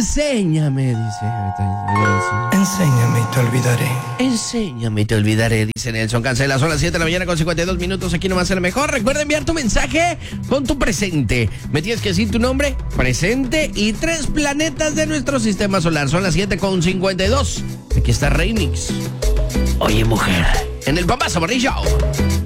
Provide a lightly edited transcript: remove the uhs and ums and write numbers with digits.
Enséñame, dice. Enséñame y te olvidaré. Enséñame y te olvidaré, dice Nelson Cancela. Son las 7 de la mañana con 52 minutos. Aquí nomás el mejor. Recuerda enviar tu mensaje con tu presente. Me tienes que decir tu nombre, presente y 3 planetas de nuestro sistema solar. Son las 7 con 52. Aquí está Remix. Oye, mujer. En el Pambazo Morning Show.